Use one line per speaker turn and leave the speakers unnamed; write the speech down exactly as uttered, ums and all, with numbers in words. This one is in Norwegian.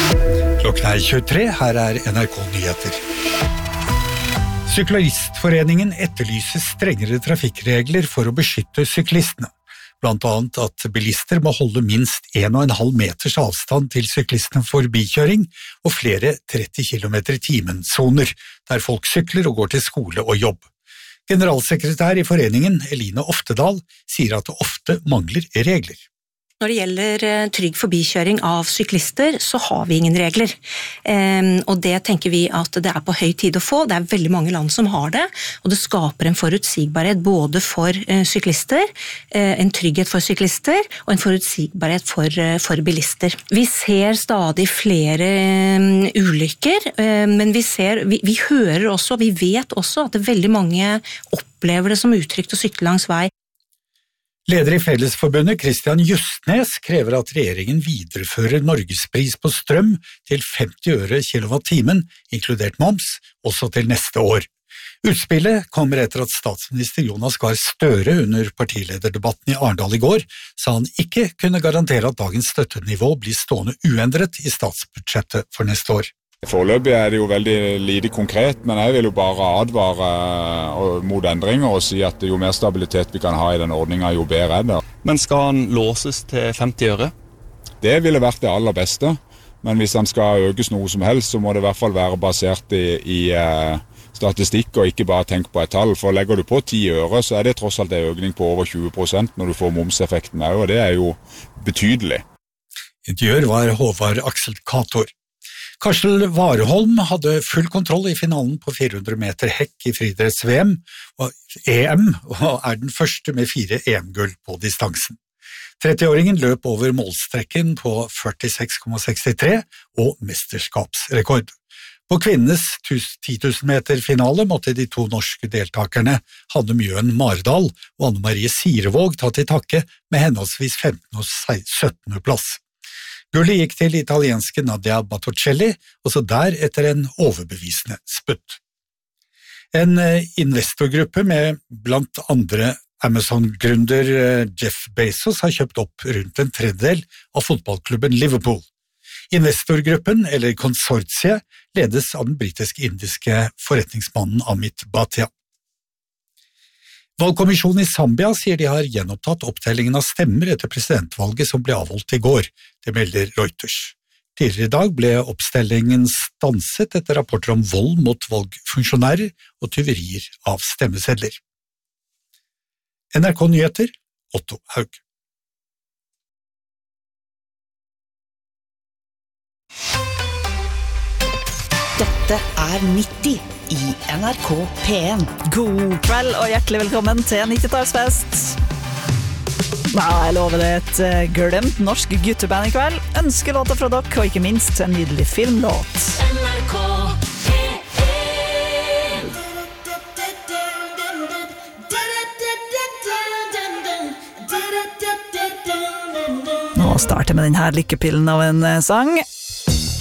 Klokken er tjuetre, her er N R K Nyheter. Syklistforeningen etterlyser strengere trafikkregler for å beskytte syklistene. Blant annet at bilister må holde minst en og en halv meters avstand til syklistene for forbikjøring og flere tretti kilometer i timen-soner, der folk sykler og går til skole og jobb. Generalsekretær i foreningen, Eline Oftedal, sier at det ofte mangler regler.
Når det gjelder trygg forbikjøring av syklister, så har vi ingen regler. Eh, og det tenker vi at det er på høy tid å få. Det er veldig mange land som har det, og det skaper en forutsigbarhet både for eh, syklister, eh, en trygghet for syklister, og en forutsigbarhet for, eh, for bilister. Vi ser stadig flere eh, ulykker, eh, men vi, ser, vi, vi hører også, vi vet også at det veldig mange opplever det som utrygt å sykle langs vei.
Leder i Fellesforbundet, Christian Justnes, krever at regjeringen viderefører Norgespris på strøm til femti øre kilowattimen, inkludert moms, også til neste år. Utspillet kommer etter at statsminister Jonas Gahr Støre under partilederdebatten i Arendal i går sa han ikke kunne garantere at dagens støttenivå blir stående uendret i statsbudsjettet for neste år.
Foreløpig er det jo veldig lite konkret, men jeg vil jo bare advare mot endringer og si at jo mer stabilitet vi kan ha i den ordningen, jo bedre er det.
Men skal han låses til femti øre?
Det ville vært det aller beste, men hvis han skal økes noe som helst, så må det i hvert fall være basert i, i uh, statistikk og ikke bare tenke på et tall. For legger du på ti øre, så er det tross alt en økning på over tjue prosent når du får momseffekten her, og det er jo betydelig.
Intervjuer var Håvard Aksel Kator. Karsel Warholm hadde full kontroll i finalen på fire hundre meter hekk i friidretts-V M og E M, og er den første med fire E M-gull på distansen. trettiåringen løp over målstrekken på førtiseks komma sekstitre og mesterskapsrekord. På kvinnenes ti tusen meter finale måtte de to norske deltakerne Hanne Mjøen Mardal og Anne Marie Sirevåg ta til takke med henholdsvis femtende og syttende plass. Gullet gikk til italienske Nadia Battocelli, også der etter en overbevisende sputt. En investorgruppe med blant andre Amazon-gründer Jeff Bezos har kjøpt opp rundt en tredjedel av fotballklubben Liverpool. Investorgruppen, eller konsortiet, ledes av den britisk-indiske forretningsmannen Amit Bhatia. Valgkommisjonen i Zambia sier de har gjenopptatt opptellingen av stemmer etter presidentvalget som ble avholdt i går, det melder Reuters. Tidligere i dag ble oppstellingen stanset etter rapporter om vold mot valgfunksjonærer og tyverier av stemmesedler. N R K Nyheter, Otto Haug.
Dette er nitti i N R K P en.
God kveld og hjertelig velkommen til nittitallsfest. Ja, jeg lover det et glemt norsk gutteband i kveld. Ønskelåter fra dere, og ikke minst en nydelig filmlåt.
N R K P en.
Nå starter med denne lykkepillen av en sang.